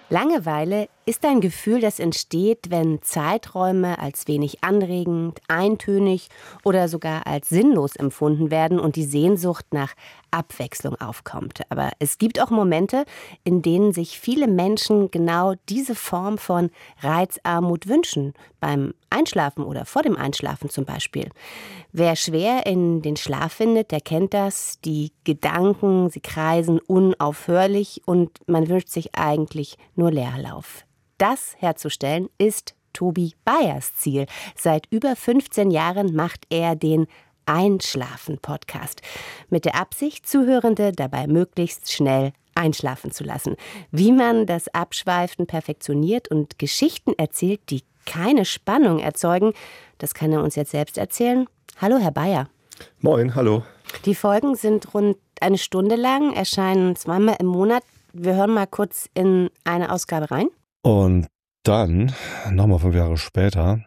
Langeweile ist ein Gefühl, das entsteht, wenn Zeiträume als wenig anregend, eintönig oder sogar als sinnlos empfunden werden und die Sehnsucht nach Abwechslung aufkommt. Aber es gibt auch Momente, in denen sich viele Menschen genau diese Form von Reizarmut wünschen. Beim Einschlafen oder vor dem Einschlafen zum Beispiel. Wer schwer in den Schlaf findet, der kennt das. Die Gedanken, sie kreisen unaufhörlich und man wünscht sich eigentlich nur Leerlauf. Das herzustellen ist Tobi Bayers Ziel. Seit über 15 Jahren macht er den Einschlafen-Podcast. Mit der Absicht, Zuhörende dabei möglichst schnell einschlafen zu lassen. Wie man das Abschweifen perfektioniert und Geschichten erzählt, die keine Spannung erzeugen, das kann er uns jetzt selbst erzählen. Hallo, Herr Bayer. Moin, hallo. Die Folgen sind rund eine Stunde lang, erscheinen zweimal im Monat. Wir hören mal kurz in eine Ausgabe rein. Und dann, nochmal 5 Jahre später,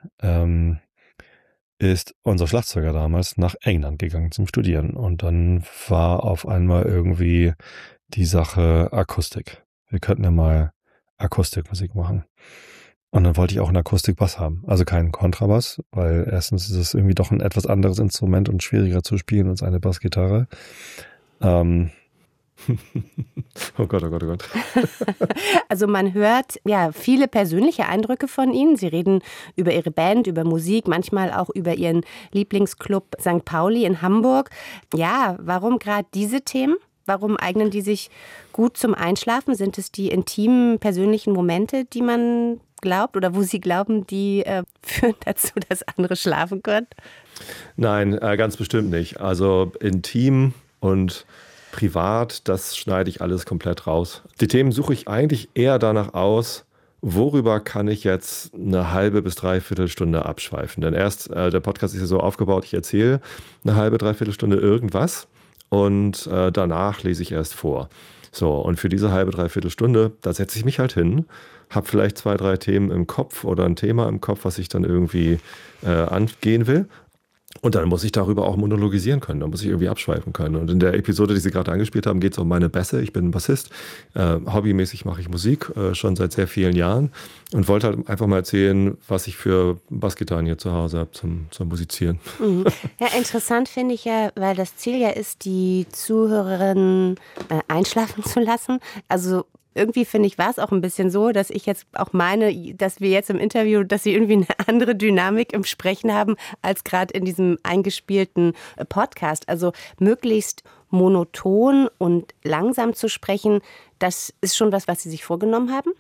ist unser Schlagzeuger damals nach England gegangen zum Studieren. Und dann war auf einmal irgendwie die Sache Akustik. Wir könnten ja mal Akustikmusik machen. Und dann wollte ich auch einen Akustikbass haben. Also keinen Kontrabass, weil erstens ist es irgendwie doch ein etwas anderes Instrument und schwieriger zu spielen als eine Bassgitarre. Oh Gott, oh Gott, oh Gott. Also man hört ja viele persönliche Eindrücke von Ihnen. Sie reden über Ihre Band, über Musik, manchmal auch über Ihren Lieblingsclub St. Pauli in Hamburg. Ja, warum gerade diese Themen? Warum eignen die sich gut zum Einschlafen? Sind es die intimen, persönlichen Momente, die man glaubt oder wo Sie glauben, die führen dazu, dass andere schlafen können? Nein, ganz bestimmt nicht. Also intim und privat, das schneide ich alles komplett raus. Die Themen suche ich eigentlich eher danach aus, worüber kann ich jetzt eine halbe bis dreiviertel Stunde abschweifen. Denn der Podcast ist ja so aufgebaut, ich erzähle eine halbe, dreiviertel Stunde irgendwas und danach lese ich erst vor. So, und für diese halbe, dreiviertel Stunde, da setze ich mich halt hin, habe vielleicht 2, 3 Themen im Kopf oder ein Thema im Kopf, was ich dann irgendwie angehen will. Und dann muss ich darüber auch monologisieren können, dann muss ich irgendwie abschweifen können. Und in der Episode, die Sie gerade angespielt haben, geht es um meine Bässe. Ich bin ein Bassist. Hobbymäßig mache ich Musik, schon seit sehr vielen Jahren. Und wollte halt einfach mal erzählen, was ich für Bassgitarren hier zu Hause habe zum Musizieren. Mhm. Ja, interessant finde ich ja, weil das Ziel ja ist, die Zuhörerinnen einschlafen zu lassen. Also irgendwie finde ich, war es auch ein bisschen so, dass ich jetzt auch meine, dass wir jetzt im Interview, dass Sie irgendwie eine andere Dynamik im Sprechen haben, als gerade in diesem eingespielten Podcast. Also möglichst monoton und langsam zu sprechen, das ist schon was Sie sich vorgenommen haben?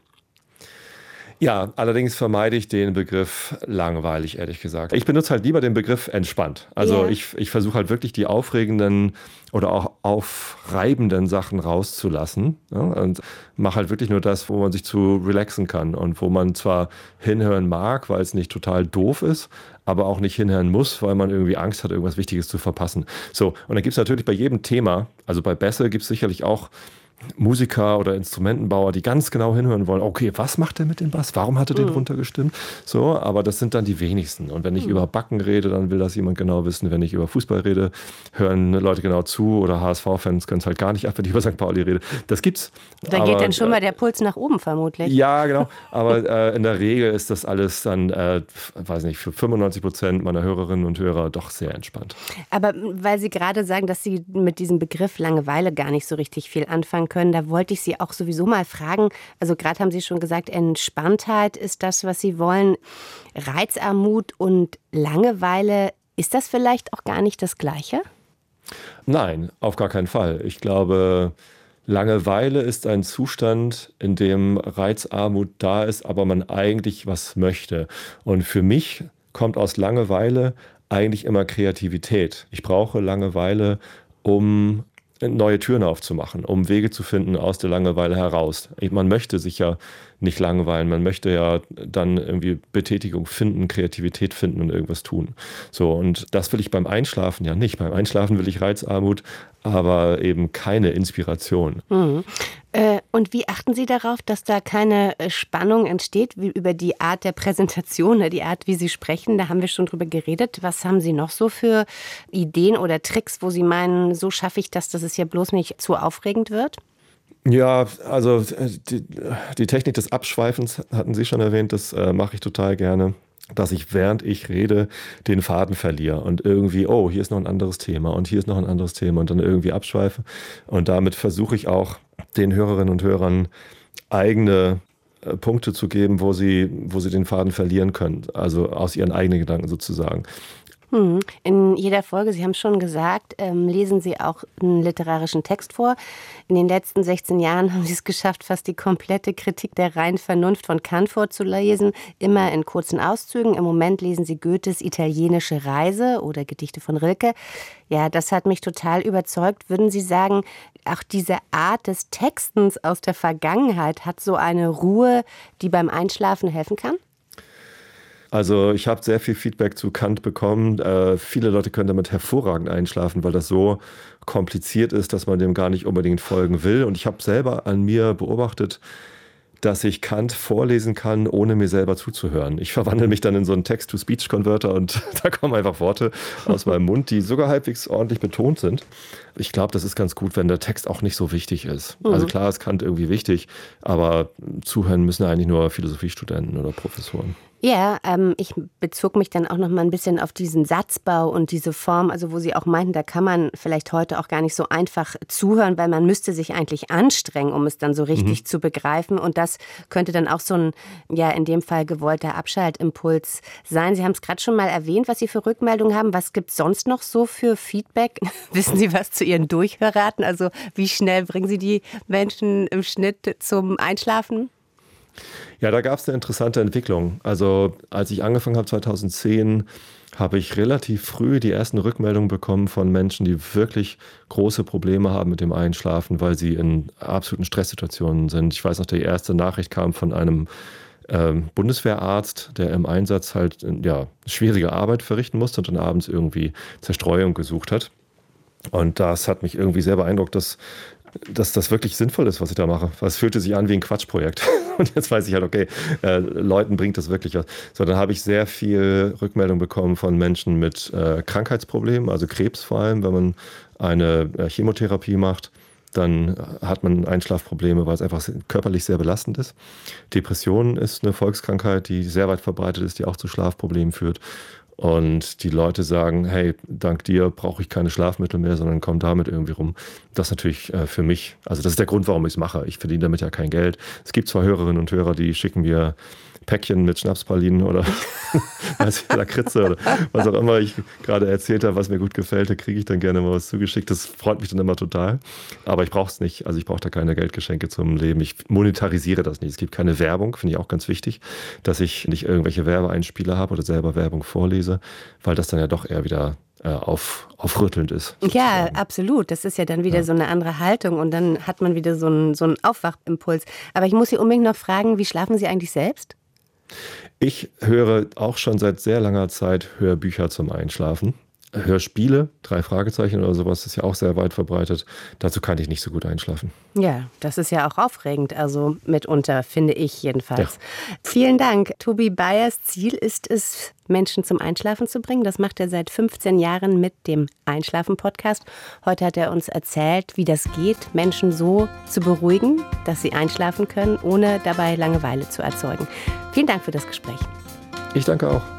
Ja, allerdings vermeide ich den Begriff langweilig, ehrlich gesagt. Ich benutze halt lieber den Begriff entspannt. Also ich versuche halt wirklich die aufregenden oder auch aufreibenden Sachen rauszulassen, ja, und mache halt wirklich nur das, wo man sich zu relaxen kann und wo man zwar hinhören mag, weil es nicht total doof ist, aber auch nicht hinhören muss, weil man irgendwie Angst hat, irgendwas Wichtiges zu verpassen. So, und dann gibt es natürlich bei jedem Thema, also bei Bässe gibt es sicherlich auch Musiker oder Instrumentenbauer, die ganz genau hinhören wollen, okay, was macht der mit dem Bass? Warum hat er den runtergestimmt? So, aber das sind dann die wenigsten. Und wenn ich über Backen rede, dann will das jemand genau wissen. Wenn ich über Fußball rede, hören Leute genau zu. Oder HSV-Fans können es halt gar nicht ab, wenn ich über St. Pauli rede. Das gibt's. Da geht dann schon mal der Puls nach oben vermutlich. Ja, genau. Aber in der Regel ist das alles dann, weiß nicht, für 95% meiner Hörerinnen und Hörer doch sehr entspannt. Aber weil Sie gerade sagen, dass Sie mit diesem Begriff Langeweile gar nicht so richtig viel anfangen können, da wollte ich Sie auch sowieso mal fragen. Also gerade haben Sie schon gesagt, Entspanntheit ist das, was Sie wollen. Reizarmut und Langeweile, ist das vielleicht auch gar nicht das Gleiche? Nein, auf gar keinen Fall. Ich glaube, Langeweile ist ein Zustand, in dem Reizarmut da ist, aber man eigentlich was möchte. Und für mich kommt aus Langeweile eigentlich immer Kreativität. Ich brauche Langeweile, um neue Türen aufzumachen, um Wege zu finden aus der Langeweile heraus. Man möchte sich ja nicht langweilen, man möchte ja dann irgendwie Betätigung finden, Kreativität finden und irgendwas tun. So, und das will ich beim Einschlafen ja nicht. Beim Einschlafen will ich Reizarmut, aber eben keine Inspiration. Mhm. Und wie achten Sie darauf, dass da keine Spannung entsteht, wie über die Art der Präsentation, die Art, wie Sie sprechen? Da haben wir schon drüber geredet. Was haben Sie noch so für Ideen oder Tricks, wo Sie meinen, so schaffe ich das, dass es ja bloß nicht zu aufregend wird? Ja, also die Technik des Abschweifens hatten Sie schon erwähnt, das mache ich total gerne, dass ich, während ich rede, den Faden verliere und irgendwie, oh, hier ist noch ein anderes Thema und hier ist noch ein anderes Thema und dann irgendwie abschweife. Und damit versuche ich auch den Hörerinnen und Hörern eigene Punkte zu geben, wo sie den Faden verlieren können, also aus ihren eigenen Gedanken sozusagen. In jeder Folge, Sie haben es schon gesagt, lesen Sie auch einen literarischen Text vor. In den letzten 16 Jahren haben Sie es geschafft, fast die komplette Kritik der reinen Vernunft von Kant vorzulesen, immer in kurzen Auszügen. Im Moment lesen Sie Goethes Italienische Reise oder Gedichte von Rilke. Ja, das hat mich total überzeugt. Würden Sie sagen, auch diese Art des Textens aus der Vergangenheit hat so eine Ruhe, die beim Einschlafen helfen kann? Also ich habe sehr viel Feedback zu Kant bekommen. Viele Leute können damit hervorragend einschlafen, weil das so kompliziert ist, dass man dem gar nicht unbedingt folgen will. Und ich habe selber an mir beobachtet, dass ich Kant vorlesen kann, ohne mir selber zuzuhören. Ich verwandle mich dann in so einen Text-to-Speech-Converter und da kommen einfach Worte aus meinem Mund, die sogar halbwegs ordentlich betont sind. Ich glaube, das ist ganz gut, wenn der Text auch nicht so wichtig ist. Also klar ist Kant irgendwie wichtig, aber zuhören müssen eigentlich nur Philosophiestudenten oder Professoren. Ja, ich bezog mich dann auch noch mal ein bisschen auf diesen Satzbau und diese Form, also wo Sie auch meinten, da kann man vielleicht heute auch gar nicht so einfach zuhören, weil man müsste sich eigentlich anstrengen, um es dann so richtig zu begreifen. Und das könnte dann auch so ein, ja, in dem Fall gewollter Abschaltimpuls sein. Sie haben es gerade schon mal erwähnt, was Sie für Rückmeldungen haben. Was gibt es sonst noch so für Feedback? Wissen Sie was zu Ihren Durchhörraten? Also wie schnell bringen Sie die Menschen im Schnitt zum Einschlafen? Ja, da gab es eine interessante Entwicklung. Also als ich angefangen habe 2010, habe ich relativ früh die ersten Rückmeldungen bekommen von Menschen, die wirklich große Probleme haben mit dem Einschlafen, weil sie in absoluten Stresssituationen sind. Ich weiß noch, die erste Nachricht kam von einem Bundeswehrarzt, der im Einsatz halt schwierige Arbeit verrichten musste und dann abends irgendwie Zerstreuung gesucht hat. Und das hat mich irgendwie sehr beeindruckt, dass das wirklich sinnvoll ist, was ich da mache. Es fühlte sich an wie ein Quatschprojekt. Und jetzt weiß ich halt, okay, Leuten bringt das wirklich was. So, dann habe ich sehr viel Rückmeldung bekommen von Menschen mit Krankheitsproblemen, also Krebs vor allem. Wenn man eine Chemotherapie macht, dann hat man Einschlafprobleme, weil es einfach körperlich sehr belastend ist. Depression ist eine Volkskrankheit, die sehr weit verbreitet ist, die auch zu Schlafproblemen führt. Und die Leute sagen, hey, dank dir brauche ich keine Schlafmittel mehr, sondern komme damit irgendwie rum. Das ist natürlich für mich, also das ist der Grund, warum ich es mache. Ich verdiene damit ja kein Geld. Es gibt zwar Hörerinnen und Hörer, die schicken mir Päckchen mit Schnapspralinen oder Lakritze oder was auch immer ich gerade erzählt habe, was mir gut gefällt, da kriege ich dann gerne mal was zugeschickt. Das freut mich dann immer total. Aber ich brauche es nicht. Also ich brauche da keine Geldgeschenke zum Leben. Ich monetarisiere das nicht. Es gibt keine Werbung, finde ich auch ganz wichtig, dass ich nicht irgendwelche Werbeeinspieler habe oder selber Werbung vorlese, weil das dann ja doch eher wieder aufrüttelnd ist. Sozusagen. Ja, absolut. Das ist ja dann wieder so eine andere Haltung und dann hat man wieder so einen Aufwachimpuls. Aber ich muss Sie unbedingt noch fragen, wie schlafen Sie eigentlich selbst? Ich höre auch schon seit sehr langer Zeit Hörbücher zum Einschlafen. Hörspiele, 3 Fragezeichen oder sowas, ist ja auch sehr weit verbreitet. Dazu kann ich nicht so gut einschlafen. Ja, das ist ja auch aufregend, also mitunter, finde ich jedenfalls. Ja. Vielen Dank. Tobi Bayers Ziel ist es, Menschen zum Einschlafen zu bringen. Das macht er seit 15 Jahren mit dem Einschlafen-Podcast. Heute hat er uns erzählt, wie das geht, Menschen so zu beruhigen, dass sie einschlafen können, ohne dabei Langeweile zu erzeugen. Vielen Dank für das Gespräch. Ich danke auch.